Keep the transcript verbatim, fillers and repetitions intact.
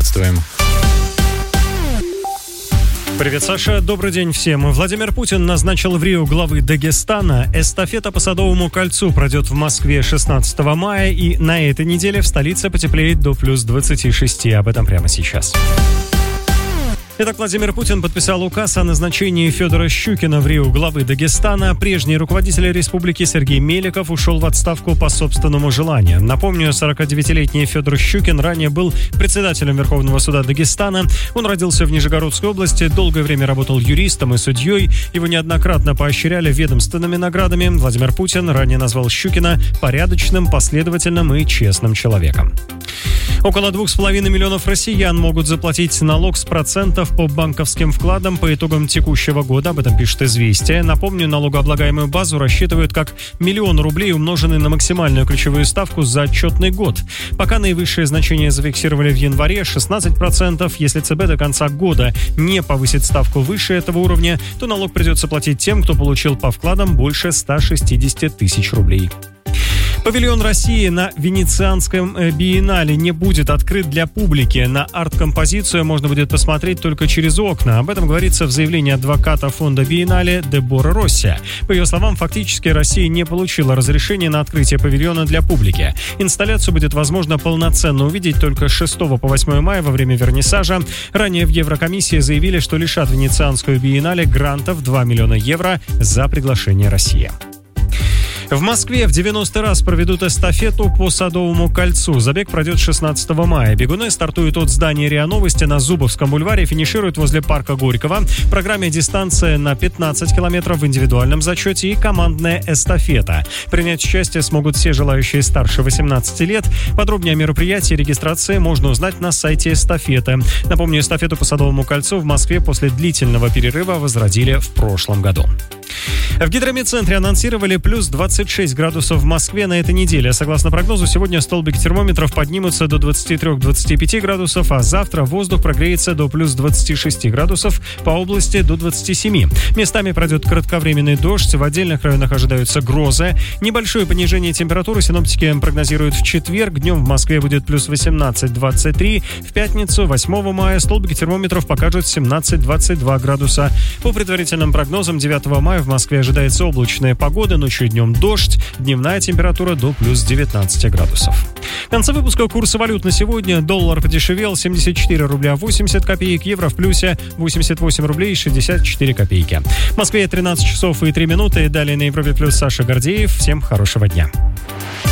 приветствуем. Привет, Саша. Добрый день всем. Владимир Путин назначил в Рио главы Дагестана. Эстафета по Садовому кольцу пройдет в Москве шестнадцатого мая, и на этой неделе в столице потеплеет до плюс двадцати шести. Об этом прямо сейчас. Итак, Владимир Путин подписал указ о назначении Федора Щукина в Рио главы Дагестана. Прежний руководитель республики Сергей Меликов ушел в отставку по собственному желанию. Напомню, сорокадевятилетний Федор Щукин ранее был председателем Верховного суда Дагестана. Он родился в Нижегородской области, долгое время работал юристом и судьей. Его неоднократно поощряли ведомственными наградами. Владимир Путин ранее назвал Щукина порядочным, последовательным и честным человеком. Около двух с половиной миллионов россиян могут заплатить налог с процентов по банковским вкладам по итогам текущего года. Об этом пишет «Известия». Напомню, налогооблагаемую базу рассчитывают как миллион рублей, умноженный на максимальную ключевую ставку за отчетный год. Пока наивысшее значение зафиксировали в январе – шестнадцать процентов. Если ЦБ до конца года не повысит ставку выше этого уровня, то налог придется платить тем, кто получил по вкладам больше ста шестидесяти тысяч рублей. Павильон России на Венецианском биеннале не будет открыт для публики. На арт-композицию можно будет посмотреть только через окна. Об этом говорится в заявлении адвоката фонда биеннале Дебора Росси. По ее словам, фактически Россия не получила разрешения на открытие павильона для публики. Инсталляцию будет возможно полноценно увидеть только с шестого по восьмое мая во время вернисажа. Ранее в Еврокомиссии заявили, что лишат Венецианскую биеннале грантов два миллиона евро за приглашение России. В Москве в девяностый раз проведут эстафету по Садовому кольцу. Забег пройдет шестнадцатого мая. Бегуны стартуют от здания РИА Новости на Зубовском бульваре, финишируют возле парка Горького. В программе дистанция на пятнадцать километров в индивидуальном зачете и командная эстафета. Принять участие смогут все желающие старше восемнадцати лет. Подробнее о мероприятии и регистрации можно узнать на сайте эстафеты. Напомню, эстафету по Садовому кольцу в Москве после длительного перерыва возродили в прошлом году. В гидрометцентре анонсировали плюс двадцать шесть градусов в Москве на этой неделе. Согласно прогнозу, сегодня столбики термометров поднимутся до двадцати трёх — двадцати пяти градусов, а завтра воздух прогреется до плюс двадцати шести градусов, по области до двадцати семи. Местами пройдет кратковременный дождь, в отдельных районах ожидаются грозы. Небольшое понижение температуры синоптики прогнозируют в четверг. Днем в Москве будет плюс восемнадцать — двадцать три. В пятницу, восьмого мая, столбики термометров покажут семнадцать — двадцать два градуса. По предварительным прогнозам, девятого мая в Москве ожидается облачная погода, ночью и днем дождь, дневная температура до плюс девятнадцати градусов. В конце выпуска курсы валют на сегодня. Доллар подешевел, семьдесят четыре рубля восемьдесят копеек, евро в плюсе восемьдесят восемь рублей шестьдесят четыре копейки. В Москве тринадцать часов и три минуты. Далее на Европе плюс Саша Гордеев. Всем хорошего дня.